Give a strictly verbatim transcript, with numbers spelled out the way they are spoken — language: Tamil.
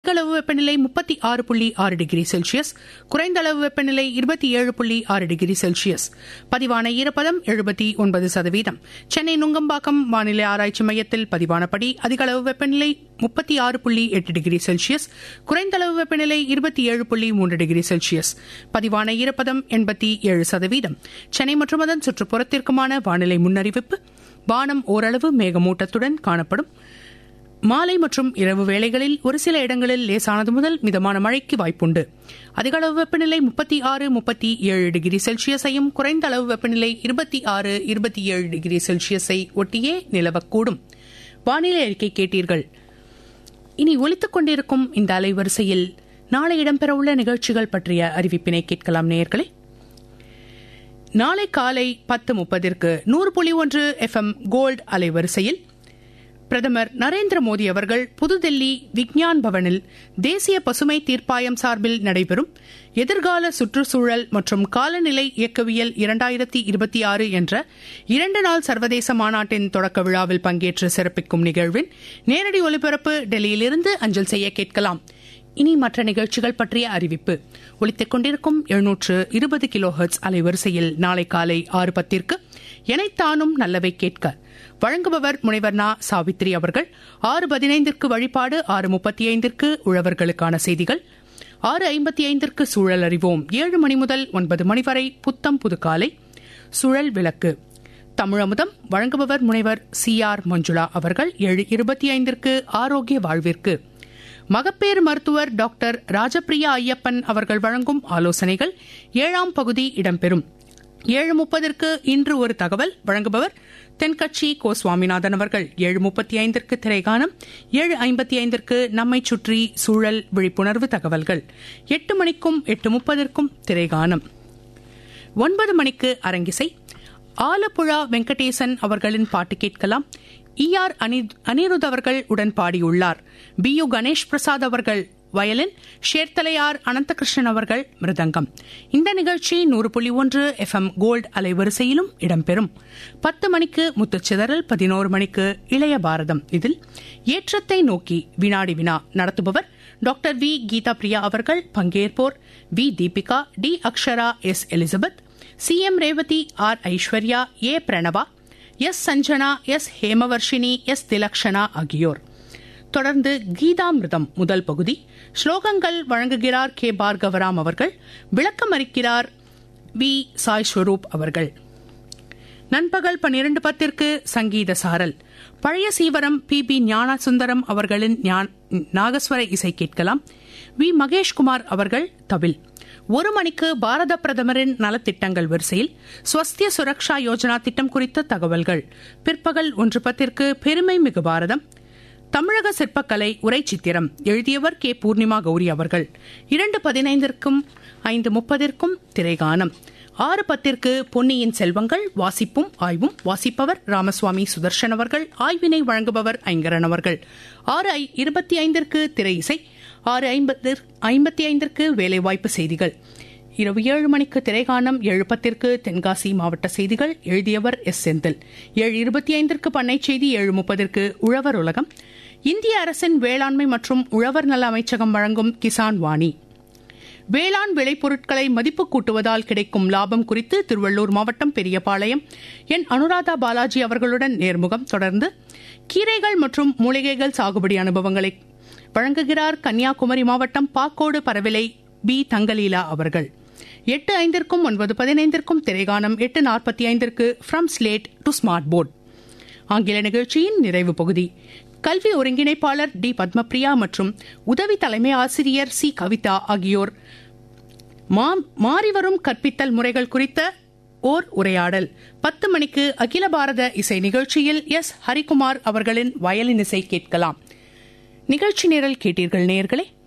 அதிகளவு வெப்பநிலை முப்பத்தி ஆறு புள்ளி ஆறு டிகிரி செல்சியஸ், குறைந்த அளவு வெப்பநிலை இருபத்தி ஏழு புள்ளி ஆறு டிகிரி செல்சியஸ். பதிவான ஈரப்பதம் எழுபத்தி ஒன்பது சதவீதம். சென்னை நுங்கம்பாக்கம் வானிலை ஆராய்ச்சி மையத்தில் பதிவானபடி அதிகளவு வெப்பநிலை முப்பத்தி ஆறு புள்ளி எட்டு டிகிரி செல்சியஸ், குறைந்த அளவு வெப்பநிலை இருபத்தி ஏழு புள்ளி மூன்று டிகிரி செல்சியஸ். பதிவான ஈரப்பதம் எண்பத்தி ஏழு சதவீதம். சென்னை மற்றும் அதன் சுற்றுப்புறத்திற்குமான வானிலை முன்னறிவிப்பு. வானம் ஓரளவு மேகமூட்டத்துடன் காணப்படும். மாலை மற்றும் இரவு வேளைகளில் ஒரு சில இடங்களில் லேசானது முதல் மிதமான மழைக்கு வாய்ப்புண்டு. அதிக அளவு வெப்பநிலை முப்பத்தி ஆறு முப்பத்தி ஏழு டிகிரி செல்சியஸையும் குறைந்த அளவு வெப்பநிலை இருபத்தி ஆறு இருபத்தி ஏழு டிகிரி செல்சியஸை ஒட்டியே நிலவக்கூடும். வானிலை அறிக்கை கேட்டீர்கள். இனி ஒலித்துக் கொண்டிருக்கும் இந்த அலைவரிசையில் நாளை இடம்பெறவுள்ள நிகழ்ச்சிகள் பற்றிய அறிவிப்பினை கேட்கலாம் நேயர்களே. நாளை காலை பத்து முப்பதிற்கு நூறு புள்ளி ஒன்று எஃப் எம் கோல்டு அலைவரிசையில் பிரதமர் நரேந்திர மோடி அவர்கள் புதுதில்லி விக்ஞான் பவனில் தேசிய பசுமை தீர்ப்பாயம் சார்பில் நடைபெறும் எதிர்கால சுற்றுச்சூழல் மற்றும் காலநிலை இயக்கவியல் இரண்டாயிரத்தி இருபத்தி ஆறு என்ற இரண்டு நாள் சர்வதேச மாநாட்டின் தொடக்க விழாவில் பங்கேற்று சிறப்பிக்கும் நிகழ்வின் நேரடி ஒலிபரப்பு டெல்லியிலிருந்து அஞ்சல் செய்ய கேட்கலாம். இனி மற்ற நிகழ்ச்சிகள் பற்றிய அறிவிப்பு. ஒலித்துக் கொண்டிருக்கும் எழுநூற்று இருபது கிலோ ஹெர்ட்ஸ் அலைவரிசையில் நாளை காலை ஆறு பத்திற்கு எனைத்தானும் நல்லவை கேட்க வழங்குபவர் முனைவர் நா சாவித்ரி அவர்கள். ஆறு பதினைந்திற்கு வழிபாடு, ஆறு முப்பத்தி ஐந்திற்கு உழவர்களுக்கான செய்திகள், ஆறு ஐம்பத்தி ஐந்திற்கு சூழல் அறிவோம், ஏழு மணி முதல் ஒன்பது மணி வரை புத்தம் புதுக்காலை சுழல் விளக்கு தமிழமுதம் வழங்குபவர் முனைவர் சி ஆர் மஞ்சுளா அவர்கள். ஏழு இருபத்தி ஐந்திற்கு ஆரோக்கிய வாழ்விற்கு மகப்பேறு மருத்துவர் டாக்டர் ராஜபிரியா ஐயப்பன் அவர்கள் வழங்கும் ஆலோசனைகள் ஏழாம் பகுதி இடம்பெறும். ஏழு முப்பதற்கு இன்று ஒரு தகவல் வழங்குபவர் தென்கட்சி கோ சுவாமிநாதன் அவர்கள். ஏழு முப்பத்தி ஐந்திற்கு திரைகானம், ஏழு ஐம்பத்தி ஐந்திற்கு நம்மை சுற்றி சூழல் விழிப்புணர்வு தகவல்கள், எட்டு மணிக்கும் எட்டு முப்பதற்கும் திரைகானம், ஒன்பது மணிக்கு அரங்கிசை. ஆலப்புழா வெங்கடேசன் அவர்களின் பாட்டு கேட்கலாம். இ ஆர் அனிருத் அவர்கள் உடன் பாடியுள்ளார். பி யு கணேஷ் பிரசாத் அவர்கள் வயலின், ஷேர்தலையார் அனந்தகிருஷ்ணன் அவர்கள் மிருதங்கம். இந்த நிகழ்ச்சி நூறு புள்ளி ஒன்று எஃப் எம் கோல்டு அலைவரிசையிலும் இடம்பெறும். பத்து மணிக்கு முத்துச்சிதறல், பதினோரு மணிக்கு இளைய பாரதம். இதில் ஏற்றத்தை நோக்கி வினாடி வினா நடத்துபவர் டாக்டர் வி கீதா பிரியா அவர்கள். பங்கேற்போர் we Deepika, D Akshara, S Elizabeth, C M Revathi, R Aishwarya, A Pranava, S Sanjana, S Hemavarshini, S Thilakshana ஆகியோர். தொடர்ந்து கீதாமிருதம் முதல் பகுதி ஸ்லோகங்கள் வழங்குகிறார் கே பார்கவராம் அவர்கள். விளக்கம் அளிக்கிறார் வி சாய் ஸ்வரூப் அவர்கள். நண்பகல் பன்னிரண்டு பத்திற்கு சங்கீத சாரல். பழைய சீவரம் பி பி ஞானசுந்தரம் அவர்களின் நாகஸ்வர இசை கேட்கலாம். வி மகேஷ்குமார் அவர்கள் தவில். ஒரு மணிக்கு பாரத பிரதமரின் நலத்திட்டங்கள் வரிசையில் ஸ்வஸ்திய சுரக்ஷா யோஜனா திட்டம் குறித்த தகவல்கள். பிற்பகல் ஒன்று பத்திற்கு பெருமை மிகு பாரதம் தமிழக சிற்பக்கலை உரை சித்திரம் எழுதியவர் கே பூர்ணிமா கௌரி அவர்கள். இரண்டு பதினைந்திற்கும் ஐந்து முப்பதிற்கும் திரைகானம். ஆறு பத்திற்கு பொன்னியின் செல்வங்கள் வாசிப்பும் ஆய்வும். வாசிப்பவர் ராமசுவாமி சுதர்ஷன் அவர்கள். ஆய்வினை வழங்குபவர் ஐங்கரன் அவர்கள். ஆறு இருபத்தி ஐந்திற்கு திரை இசை. ஆறு ஐம்பது ஐம்பத்தி ஐந்திற்கு வேலைவாய்ப்பு செய்திகள். இரவு ஏழு மணிக்கு திரைகானம். ஏழு பத்திற்கு தென்காசி மாவட்ட செய்திகள் எழுதியவர் எஸ் செந்தில். ஏழு இருபத்தி ஐந்திற்கு பண்ணை செய்தி. ஏழு முப்பதற்கு உழவர் உலகம். இந்திய அரசின் வேளாண்மை மற்றும் உழவர் நல அமைச்சகம் வழங்கும் கிசான் வாணி. வேளாண் விளைபொருட்களை மதிப்பு கூட்டுவதால் கிடைக்கும் லாபம் குறித்து திருவள்ளூர் மாவட்டம் பெரியபாளையம் என் அனுராதா பாலாஜி அவர்களுடன் நேர்முகம். தொடர்ந்து கீரைகள் மற்றும் மூலிகைகள் சாகுபடி அனுபவங்களை வழங்குகிறார் கன்னியாகுமரி மாவட்டம் பாக்கோடு பரவிலை பி தங்கலீலா அவர்கள். எட்டு ஐந்திற்கும் ஒன்பது பதினைந்திற்கும் திரைகானம். எட்டு நாற்பத்தி ஐந்திற்கு from slate to smart board ஆங்கில நிகழ்ச்சியின் நிறைவு பகுதி. கல்வி ஒருங்கிணைப்பாளர் டி பத்மபிரியா மற்றும் உதவி தலைமை ஆசிரியர் சி கவிதா ஆகியோர் மாறிவரும் கற்பித்தல் முறைகள் குறித்த ஓர் உரையாடல். பத்து மணிக்கு அகில பாரத இசை நிகழ்ச்சியில் எஸ் ஹரிகுமார் அவர்களின் வயலின் இசை கேட்கலாம். நிகழ்ச்சி நிரல் கேட்டீர்கள் நேயர்களே.